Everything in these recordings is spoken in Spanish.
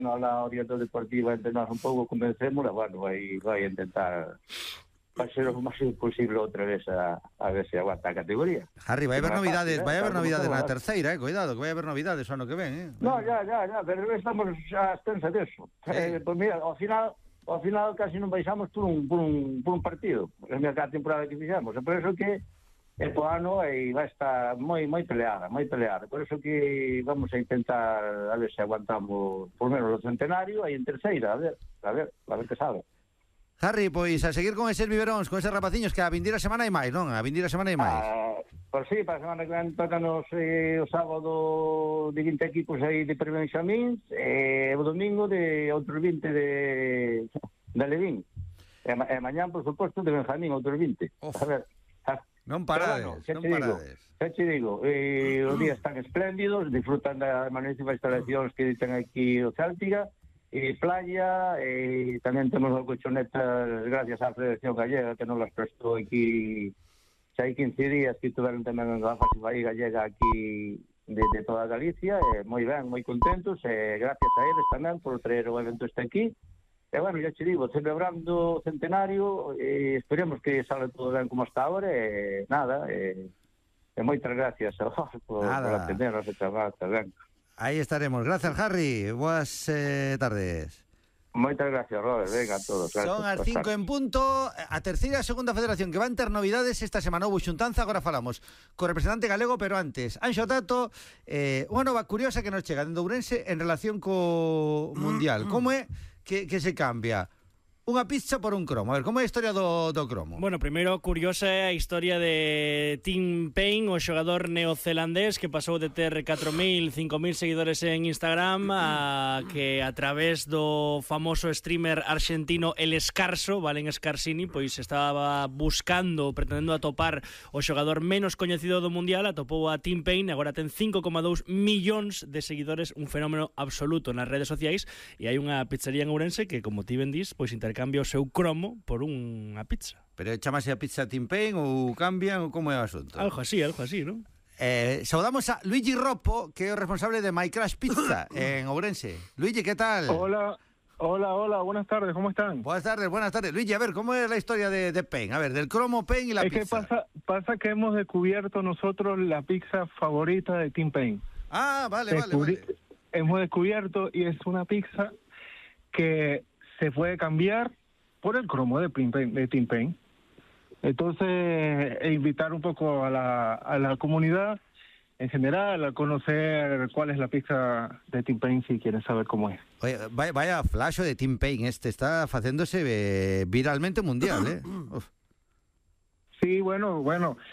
no, la orientación deportiva entre nós un pouco convencemos, bueno, vai intentar vai ser o máis posible outra vez a ver se aguanta a categoría. Harry, vai haber novidades, vai haber novidades na terceira, cuidado, que vai haber novidades o ano que ven, No, ya, pero estamos a extensa deso. Pues mira, ao final casi non baixamos por un partido, a cada temporada que fixemos, por eso que o ano vai estar moi peleada, por eso que vamos a intentar a ver se aguantamos por menos o centenario aí en terceira, a ver que sabe. Harry, pois a seguir con eses biberóns, con eses rapaciños, que a vindeira semana hai máis, non? A vindeira semana hai máis. Pois sí, para a semana que ven tócanos o sábado de 20 equipos aí de prebenxamíns, o domingo de outros 20 de Levín. E mañán, por suposto, de Benjamín, outros 20. A ver. Non parades, non parades. Xa te digo, os días están espléndidos, disfrutan das magníficas instalacións que ten aquí o Céltiga, playa, tamén temos colchonetas gracias á Federación Gallega que nos las prestou aquí xa hai 15 días que tuveron tamén a Fai Gallega aquí de toda Galicia, moi ben, moi contentos, gracias a eles tamén por traer o evento este aquí. E bueno, ya te digo, celebrando o centenario, esperemos que salga todo ben como está ahora, nada, moitas gracias a vos por atendernos e chamar, ben. Aí estaremos. Gracias, Harry. Boas tardes. Moitas gracias, Robert. Venga, a todos. Gracias. Son as 5 en punto. A terceira e a segunda federación que van ter novidades esta semana. Houve xuntanza, agora falamos co representante galego, pero antes, Anxo Tato, unha nova curiosa que nos chega dende Ourense en relación co Mundial. Como é que se cambia unha pizza por un cromo? A ver, como é a historia do cromo? Bueno, primeiro, curiosa é a historia de Tim Payne, o xogador neozelandés que pasou de ter 4.000, 5.000 seguidores en Instagram a que a través do famoso streamer argentino El Escarso, Valen Scarsini, pois estaba buscando, pretendendo atopar o xogador menos coñecido do Mundial, atopou a Tim Payne, agora ten 5,2 millóns de seguidores, un fenómeno absoluto nas redes sociais, e hai unha pizzería en Ourense que, como ti ben dis, pois intercambia o seu cromo por unha pizza. Pero chamase a pizza Tim Payne ou cambian ou como é o asunto? Algo así, non? Saudamos a Luigi Roppo, que é o responsable de My Crash Pizza en Ourense. Luigi, ¿qué tal? Hola, buenas tardes, ¿cómo están? Buenas tardes. Luigi, a ver, ¿cómo es la historia de Payne? A ver, del cromo Payne y la pizza. Es que pasa que hemos descubierto nosotros la pizza favorita de Tim Payne. Ah, vale. Hemos descubierto y es una pizza que se puede cambiar por el cromo de Tim Payne. Entonces, invitar un poco a la comunidad en general a conocer cuál es la pizza de Tim Payne si quieren saber cómo es. Oye, vaya flash de Tim Payne, está haciéndose viralmente mundial, ¿eh? Sí, bueno.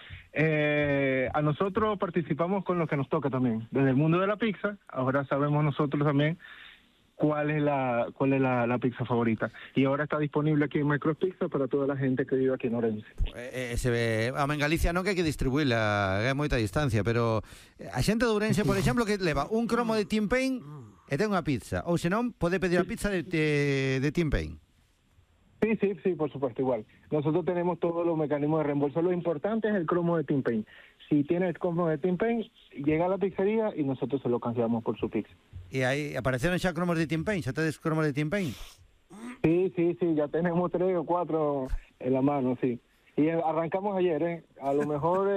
A nosotros participamos con lo que nos toca también. Desde el mundo de la pizza, ahora sabemos nosotros también cuál es la pizza favorita. Y ahora está disponible aquí en Micro Pizza para toda la gente que vive aquí en Orense. En Galicia non que hai que distribuirla, é moita distancia, pero a xente de Ourense, por exemplo, que leva un cromo de Tim Payne e ten unha pizza, ou senón pode pedir a pizza de Tim Payne. Sí, por supuesto, igual. Nosotros tenemos todos los mecanismos de reembolso. Lo importante es el cromo de Tim Payne. Si tiene el cromo de Tim Payne, llega a la pizzería y nosotros se lo canjeamos por su pizza. ¿Y ahí aparecieron ya cromos de Tim Payne? ¿Ya te des cromos de Tim Payne? Sí, ya tenemos 3 o 4 en la mano, sí. Y arrancamos ayer, A lo mejor,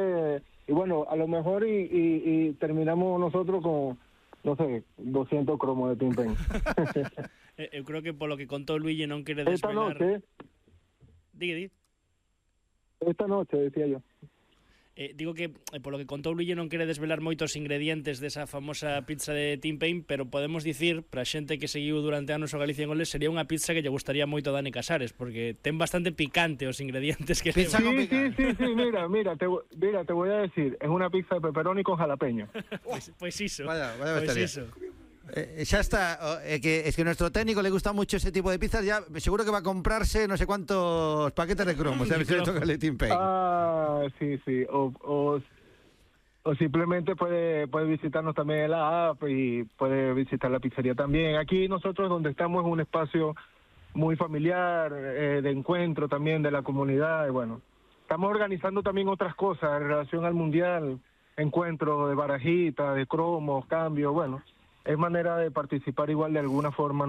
y terminamos nosotros con, no sé, 200 cromos de Tim Payne. Eu creo que polo que contou Luigi non quere desvelar... Esta noche... Digue. Esta noche, decía yo. Digo que polo que contou Luigi non quere desvelar moitos ingredientes desa famosa pizza de Tim Payne, pero podemos dicir, para xente que seguiu durante anos o Galicia en Goles, sería unha pizza que lle gustaría moito a Dani Casares, porque ten bastante picante os ingredientes que pizza leva. Sí, mira, te voy a decir, es una pizza de pepperoni con jalapeño. Pues iso. Vaya iso. Ya está, es que a nuestro técnico le gusta mucho ese tipo de pizzas, ya seguro que va a comprarse no sé cuántos paquetes de cromos, ¿sabes? Si le toca el Tim Payne. Ah, sí, o simplemente puede visitarnos también en la app y puede visitar la pizzería también. Aquí nosotros donde estamos es un espacio muy familiar, de encuentro también de la comunidad, y bueno, estamos organizando también otras cosas en relación al Mundial, encuentros de barajitas, de cromos, cambios, bueno. Es manera de participar igual de alguna forma